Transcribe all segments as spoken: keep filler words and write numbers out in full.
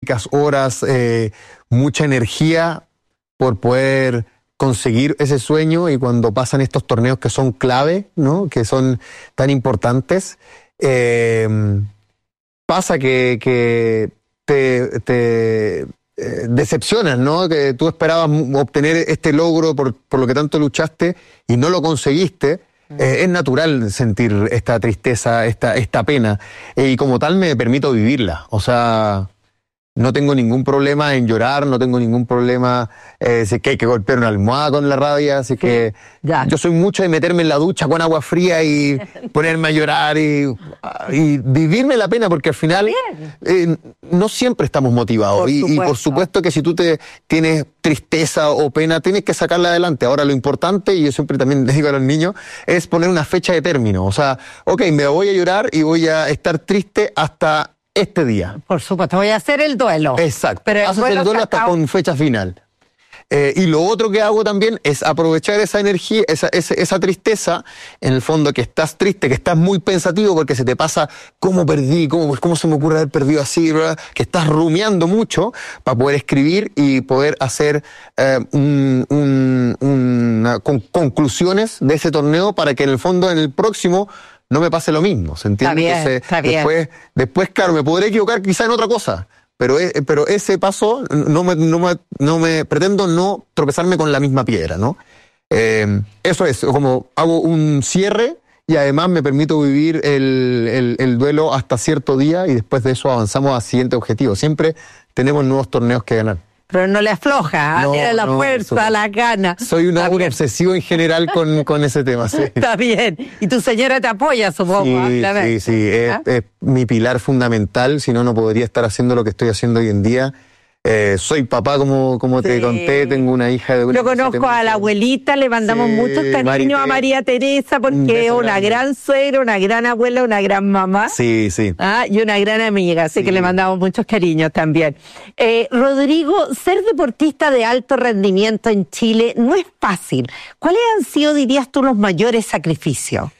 dedicas horas, eh, mucha energía por poder conseguir ese sueño, y cuando pasan estos torneos que son clave, ¿no? Que son tan importantes, eh, pasa que, que te, te eh, decepcionas, ¿no? Que tú esperabas obtener este logro por, por lo que tanto luchaste y no lo conseguiste. Eh, es natural sentir esta tristeza, esta, esta pena, eh, y como tal me permito vivirla. O sea, no tengo ningún problema en llorar, no tengo ningún problema eh, si es que hay que golpear una almohada con la rabia, así que ya. Yo soy mucho de meterme en la ducha con agua fría y ponerme a llorar y, y vivirme la pena, porque al final eh, no siempre estamos motivados, por y, y por supuesto que si tú te tienes tristeza o pena, tienes que sacarla adelante. Ahora lo importante, y yo siempre también les digo a los niños, es poner una fecha de término. O sea, ok, me voy a llorar y voy a estar triste hasta este día. Por supuesto, voy a hacer el duelo. Exacto. Pero el haces duelo el duelo hasta con fecha final. Eh, y lo otro que hago también es aprovechar esa energía, esa, esa, esa tristeza, en el fondo que estás triste, que estás muy pensativo porque se te pasa cómo perdí, cómo, cómo se me ocurre haber perdido así, ¿verdad? Que estás rumiando mucho para poder escribir y poder hacer eh, un, un, una, con, conclusiones de ese torneo para que en el fondo en el próximo no me pase lo mismo, ¿se entiende? Está bien, Entonces, está bien. Después, después, claro, me podré equivocar quizá en otra cosa, pero, pero ese paso no me, no me, no me pretendo no tropezarme con la misma piedra, ¿no? Eh, eso es, como hago un cierre y además me permito vivir el, el, el duelo hasta cierto día, y después de eso avanzamos al siguiente objetivo. Siempre tenemos nuevos torneos que ganar. Pero no le afloja, no, tiene la no, fuerza, eso, la gana. Soy una, un obsesivo en general con, con ese tema, sí. Está bien. Y tu señora te apoya, supongo. Sí, sí, sí. Es, ¿Ah? es mi pilar fundamental, si no, no podría estar haciendo lo que estoy haciendo hoy en día. Eh, soy papá, como, como te sí. conté, tengo una hija de una... Yo conozco a la abuelita, le mandamos sí, muchos cariños a María Teresa, porque es una grande. gran suegra, una gran abuela, una gran mamá. Sí, sí. ¿Ah? Y una gran amiga, así sí. que le mandamos muchos cariños también. Eh, Rodrigo, ser deportista de alto rendimiento en Chile no es fácil. ¿Cuáles han sido, dirías tú, los mayores sacrificios?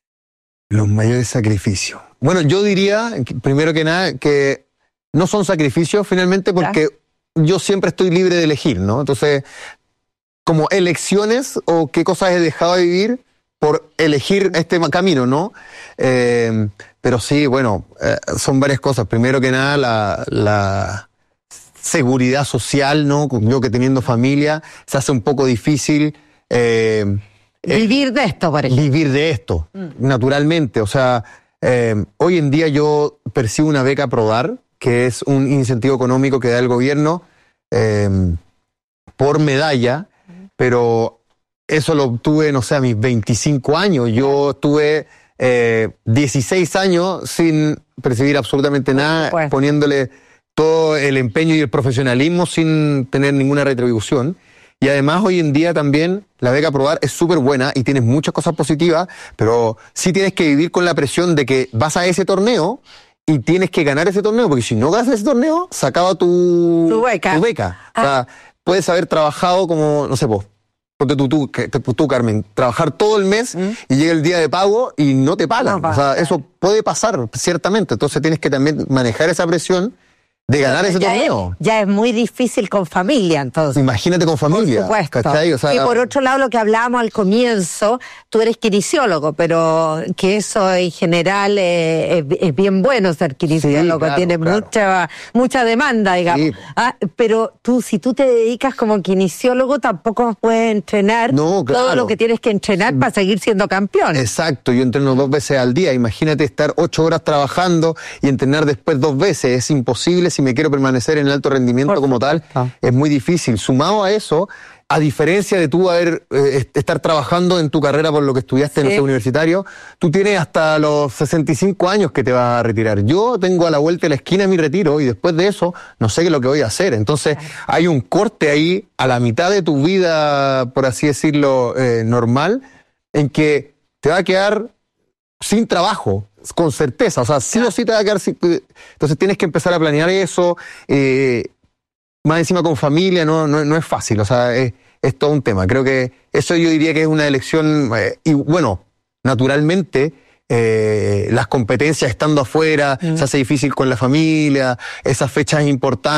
Los mayores sacrificios. Bueno, yo diría, primero que nada, que no son sacrificios finalmente, porque ¿Ya? yo siempre estoy libre de elegir, ¿no? Entonces, como elecciones o qué cosas he dejado de vivir por elegir este camino, ¿no? Eh, pero sí, bueno, eh, son varias cosas. Primero que nada, la, la seguridad social, ¿no? Yo que teniendo familia, se hace un poco difícil. Eh, vivir de esto, por ejemplo. Vivir de esto, mm. naturalmente. O sea, eh, hoy en día yo percibo una beca ProDAR, que es un incentivo económico que da el gobierno eh, por medalla, pero eso lo obtuve, no sé, a mis veinticinco años. Yo tuve eh, dieciséis años sin percibir absolutamente nada, pues. poniéndole todo el empeño y el profesionalismo sin tener ninguna retribución. Y además hoy en día también la beca ProDAR es súper buena y tienes muchas cosas positivas, pero sí tienes que vivir con la presión de que vas a ese torneo y tienes que ganar ese torneo, porque si no ganas ese torneo, se acaba tu, tu beca. Tu beca. Ah. O sea, puedes haber trabajado como, no sé, vos, ponte tú, tú, tú, tú, Carmen, trabajar todo el mes ¿Mm? y llega el día de pago y no te pagan. No, o sea, eso puede pasar, ciertamente. Entonces tienes que también manejar esa presión de ganar ese ya torneo. Es, ya es muy difícil con familia, entonces. Imagínate con familia. Por supuesto. ¿Cachai? O sea, y por otro lado, lo que hablábamos al comienzo, tú eres kinesiólogo, pero que eso en general eh, es, es bien bueno ser kinesiólogo, sí, claro, tiene claro. mucha mucha demanda, digamos. Sí. Ah, pero tú, si tú te dedicas como kinesiólogo, tampoco puedes entrenar no, claro. todo lo que tienes que entrenar sí. para seguir siendo campeón. Exacto, yo entreno dos veces al día. Imagínate estar ocho horas trabajando y entrenar después dos veces. Es imposible si me quiero permanecer en el alto rendimiento Por como tal, ah. es muy difícil. Sumado a eso, a diferencia de tú haber, eh, estar trabajando en tu carrera por lo que estudiaste sí. en el universitario, tú tienes hasta los sesenta y cinco años que te vas a retirar. Yo tengo a la vuelta de la esquina mi retiro y después de eso no sé qué es lo que voy a hacer. Entonces claro. hay un corte ahí a la mitad de tu vida, por así decirlo, eh, normal, en que te va a quedar sin trabajo. Con certeza, o sea, sí o sí te va a quedar sin... Entonces tienes que empezar a planear eso, eh, más encima con familia, no, no, no es fácil, o sea, es, es todo un tema. Creo que eso yo diría que es una elección, eh, y bueno, naturalmente, eh, las competencias estando afuera, mm. se hace difícil con la familia, esas fechas importantes.